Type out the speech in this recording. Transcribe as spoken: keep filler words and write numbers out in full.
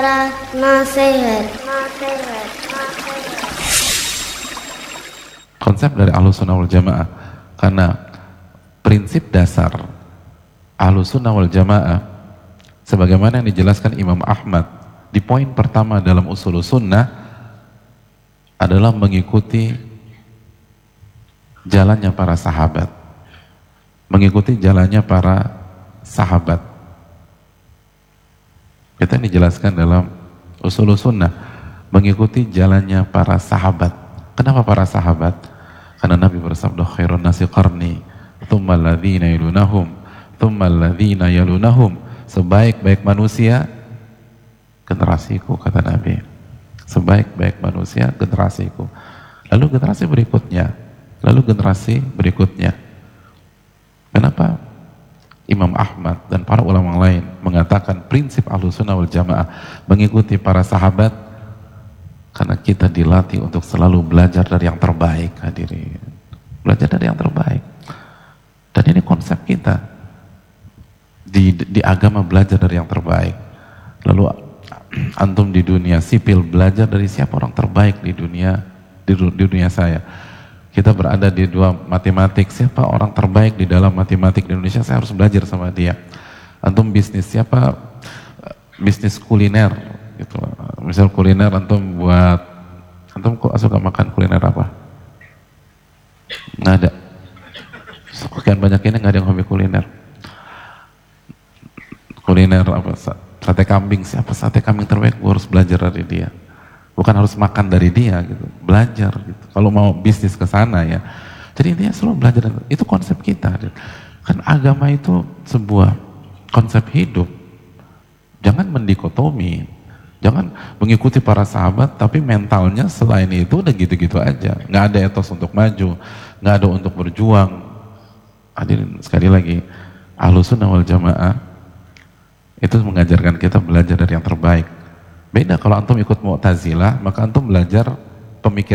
Nasihat. Konsep dari Ahlussunnah wal Jamaah, karena prinsip dasar Ahlussunnah wal Jamaah sebagaimana yang dijelaskan Imam Ahmad di poin pertama dalam Ushulus Sunnah adalah mengikuti jalannya para sahabat, mengikuti jalannya para sahabat. Kita ini dijelaskan dalam Ushulus Sunnah, mengikuti jalannya para sahabat. Kenapa para sahabat? Karena Nabi bersabda khairun nasi qarni, thumma alladhina yalunahum, thumma alladhina yalunahum. Sebaik-baik manusia generasiku, kata Nabi. Sebaik-baik manusia generasiku. Lalu generasi berikutnya, lalu generasi berikutnya. Kenapa Imam Ahmad dan para ulama lain mengatakan prinsip Ahlussunnah wal Jamaah mengikuti para sahabat? Karena kita dilatih untuk selalu belajar dari yang terbaik, hadirin. Belajar dari yang terbaik. Dan ini konsep kita. Di, di agama belajar dari yang terbaik. Lalu antum di dunia sipil belajar dari siapa orang terbaik di dunia di, di dunia saya. Kita berada di dua matematik, siapa orang terbaik di dalam matematik di Indonesia, saya harus belajar sama dia. Antum bisnis, siapa bisnis kuliner gitu. Misal kuliner antum buat, antum kok suka makan kuliner apa? Nggak ada. Sekian banyak ini nggak ada yang hobi kuliner. Kuliner apa? Sate kambing, siapa sate kambing terbaik? Gue harus belajar dari dia. Bukan harus makan dari dia gitu, belajar gitu. Kalau mau bisnis ke sana ya. Jadi intinya selalu belajar. Itu konsep kita. Kan agama itu sebuah konsep hidup. Jangan mendikotomi. Jangan mengikuti para sahabat tapi mentalnya selain itu udah gitu-gitu aja. Nggak ada etos untuk maju, nggak ada untuk berjuang. Hadirin sekali lagi, Ahlussunnah wal Jamaah itu mengajarkan kita belajar dari yang terbaik. Beda kalau antum ikut Mu'tazilah, maka antum belajar pemikiran